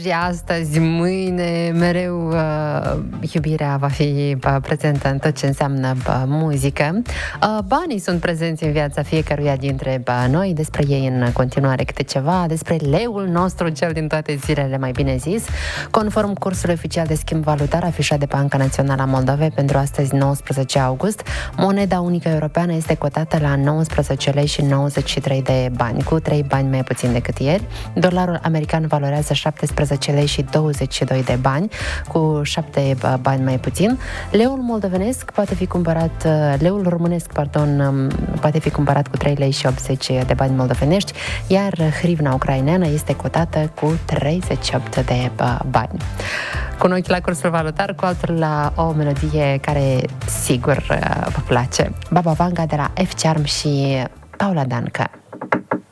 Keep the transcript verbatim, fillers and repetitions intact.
azi, astăzi, mâine, mereu uh, iubirea va fi uh, prezentă în tot ce înseamnă uh, muzică. Uh, banii sunt prezenți în viața fiecăruia dintre uh, noi, despre ei în continuare câte ceva, despre leul nostru, cel din toate zilele, mai bine zis. Conform cursului oficial de schimb valutar afișat de Banca Națională a Moldovei pentru astăzi, nouăsprezece august, moneda unică europeană este cotată la nouăsprezece lei și nouăzeci și trei de bani, cu trei bani mai puțin decât ieri. Dolarul american valorează șaptesprezece lei și douăzeci și doi de bani, cu șapte bani mai puțin. Leul moldovenesc poate fi cumpărat, leul românesc, pardon, poate fi cumpărat cu trei lei și optzeci de bani moldovenești, iar hrivna ucraineană este cotată cu treizeci și opt de bani. Cu un ochi la cursul valutar, cu altul la o melodie care sigur vă place. Baba Vanga de la F-Charm și Paula Danca.